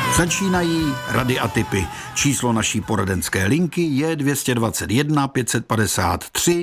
Začínají rady a tipy. Číslo naší poradenské linky je 221 553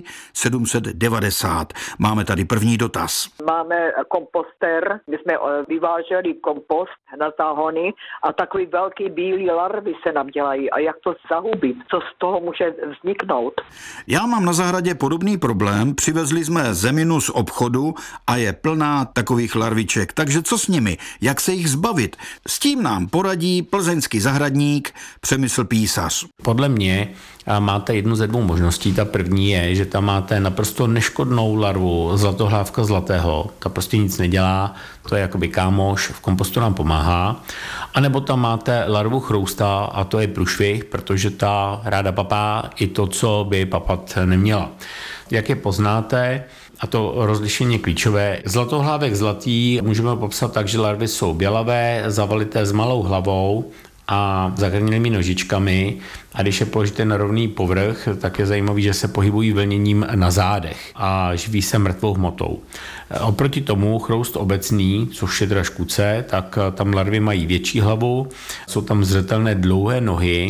790. Máme tady první dotaz. Máme komposter, my jsme vyváželi kompost na záhony a takový velký bílý larvy se nám dělají. A jak to zahubit? Co z toho může vzniknout? Já mám na zahradě podobný problém. Přivezli jsme zeminu z obchodu a je plná takových larviček. Takže co s nimi? Jak se jich zbavit? S tím nám poradí plzeňský zahradník Přemysl Písař. Podle mě máte jednu ze dvou možností. Ta první je, že tam máte naprosto neškodnou larvu zlatohlávka zlatého. Ta prostě nic nedělá, to je jakoby kámoš, v kompostu nám pomáhá. A nebo tam máte larvu chrousta a to je průšvih, protože ta ráda papá i to, co by papat neměla. Jak je poznáte, a to rozlišení je klíčové. Zlatohlávek zlatý můžeme popsat tak, že larvy jsou bělavé, zavalité s malou hlavou a zakrněnými nožičkami, a když je položíte na rovný povrch, tak je zajímavý, že se pohybují vlněním na zádech a živí se mrtvou hmotou. Oproti tomu chroust obecný, což je teda škůdce, tak tam larvy mají větší hlavu, jsou tam zřetelné dlouhé nohy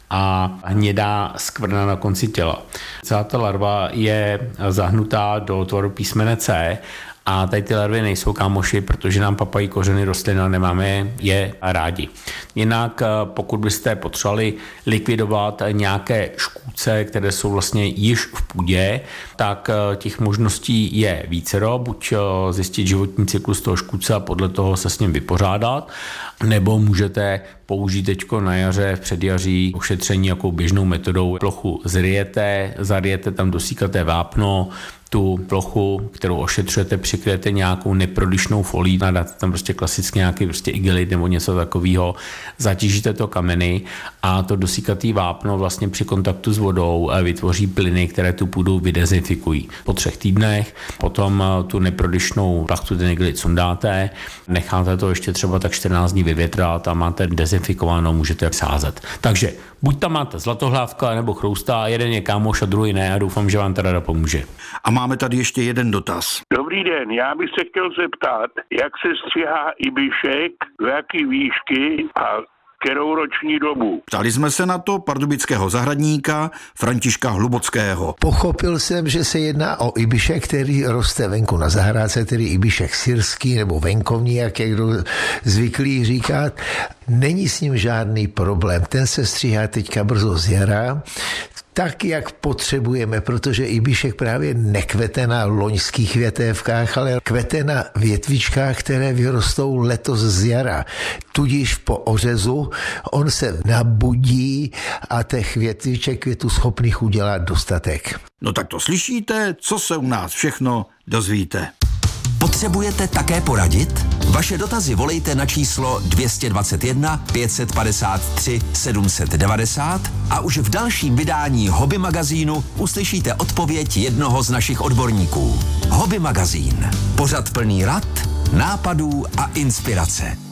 a hnědá skvrna na konci těla. Celá ta larva je zahnutá do tvaru písmene C a tady ty larvy nejsou kámoši, protože nám papají kořeny rostlin a nemáme je rádi. Jinak pokud byste potřebovali likvidovat nějaké škůdce, které jsou vlastně již v půdě, tak těch možností je vícero. Buď zjistit životní cyklus toho škůdce a podle toho se s ním vypořádat, nebo můžete použít teďko na jaře, v předjaří ošetření jakou běžnou metodou. Plochu zarijete tam dosýkaté vápno, tu plochu, kterou ošetřujete, přikryjete nějakou neprodyšnou folí, nadáte tam prostě klasicky nějaký prostě igelit nebo něco takového, zatížíte to kameny a to dosýkatý vápno vlastně při kontaktu s vodou vytvoří plyny, které tu půdu vydezinfikují. Po 3 týdnech potom tu neprodyšnou plachtu, ten igelit sundáte, necháte to ještě třeba tak 14 dní vyvětrat a máte dezinfikováno, můžete sázet. Takže buď tam máte zlatohlávka nebo chrousta, jeden je kámoš a druhý ne a doufám, že vám ta rada pomůže. A máme tady ještě jeden dotaz. Dobrý den, já bych se chtěl zeptat, jak se stříhá ibišek, do jaký výšky a kterou roční dobu. Ptali jsme se na to pardubického zahradníka Františka Hlubockého. Pochopil jsem, že se jedná o ibišek, který roste venku na zahrádce, tedy ibišek syrský nebo venkovní, jak je kdo zvyklý říkat. Není s ním žádný problém. Ten se stříhá teďka brzo z jara, tak, jak potřebujeme, protože ibišek právě nekvete na loňských větévkách, ale kvete na větvičkách, které vyrostou letos z jara. Tudíž po ořezu on se nabudí a těch větviček je tu schopných udělat dostatek. No tak to slyšíte, co se u nás všechno dozvíte. Potřebujete také poradit? Vaše dotazy volejte na číslo 221 553 790 a už v dalším vydání Hobby magazínu uslyšíte odpověď jednoho z našich odborníků. Hobby magazín. Pořad plný rad, nápadů a inspirace.